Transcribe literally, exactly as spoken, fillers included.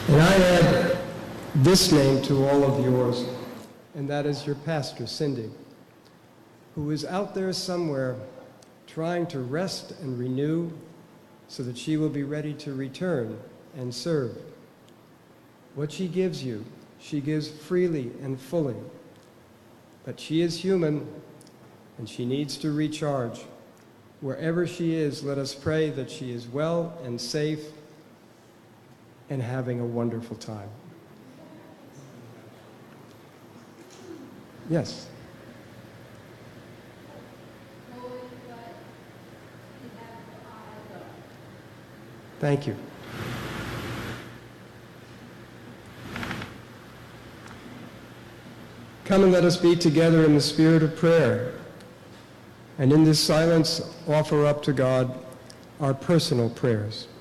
And I add this name to all of yours, and that is your pastor, Cindy, who is out there somewhere trying to rest and renew so that she will be ready to return and serve. What she gives you, she gives freely and fully. But she is human, and she needs to recharge. Wherever she is, let us pray that she is well and safe and having a wonderful time. Yes. Thank you. Come and let us be together in the spirit of prayer, and in this silence offer up to God our personal prayers.